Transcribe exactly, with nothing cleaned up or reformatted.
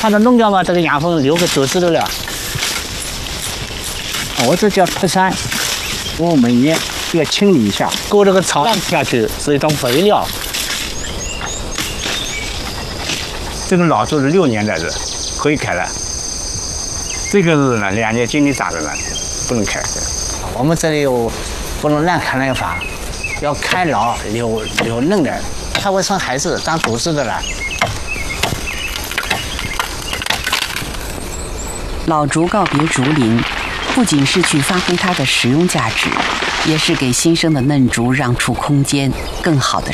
它的弄掉嘛，这个养分留给竹子的了。我这叫特山， 我每年要清理一下， 割这个草烂下去是一种肥料。 这种老树是六年的是可以开的，这个是呢两年经理长的呢不能开的。 我们这里有不能乱开那个法，要开老留留嫩的，它会生孩子当竹子的了。 老竹告别竹林，不仅是去发挥它的实用价值，也是给新生的嫩竹让出空间，更好的